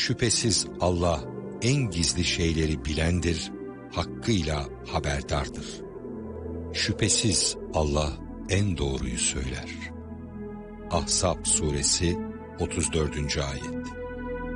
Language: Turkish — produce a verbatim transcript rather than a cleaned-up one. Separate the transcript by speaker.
Speaker 1: Şüphesiz Allah en gizli şeyleri bilendir, hakkıyla haberdardır. Şüphesiz Allah en doğruyu söyler. Ahzab suresi otuz dördüncü ayet.